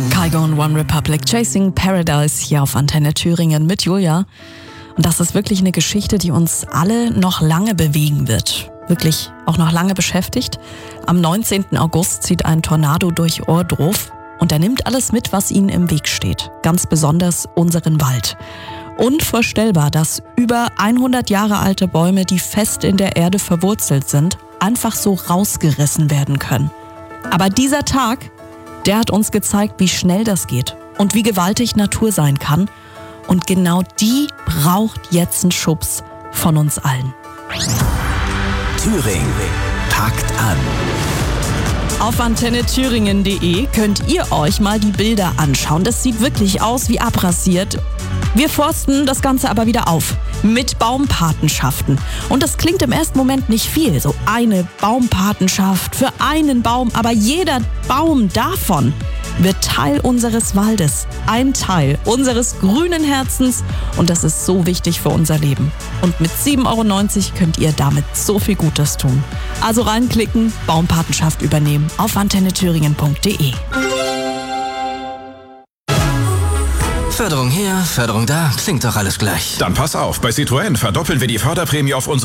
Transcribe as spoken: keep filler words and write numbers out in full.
Kygo und One Republic, Chasing Paradise hier auf Antenne Thüringen mit Julia. Und das ist wirklich eine Geschichte, die uns alle noch lange bewegen wird. Wirklich auch noch lange beschäftigt. Am neunzehnten August zieht ein Tornado durch Ohrdruf und er nimmt alles mit, was ihnen im Weg steht. Ganz besonders unseren Wald. Unvorstellbar, dass über hundert Jahre alte Bäume, die fest in der Erde verwurzelt sind, einfach so rausgerissen werden können. Aber dieser Tag, der hat uns gezeigt, wie schnell das geht und wie gewaltig Natur sein kann. Und genau die braucht jetzt einen Schubs von uns allen. Thüringen packt an. Auf antenne thüringen punkt de könnt ihr euch mal die Bilder anschauen. Das sieht wirklich aus wie abrasiert. Wir forsten das Ganze aber wieder auf mit Baumpatenschaften. Und das klingt im ersten Moment nicht viel. So eine Baumpatenschaft für einen Baum. Aber jeder Baum davon wird Teil unseres Waldes. Ein Teil unseres grünen Herzens. Und das ist so wichtig für unser Leben. Und mit sieben Euro neunzig könnt ihr damit so viel Gutes tun. Also reinklicken, Baumpatenschaft übernehmen auf antenne thüringen punkt de. Förderung hier, Förderung da, klingt doch alles gleich. Dann pass auf, bei Citroën verdoppeln wir die Förderprämie auf unsere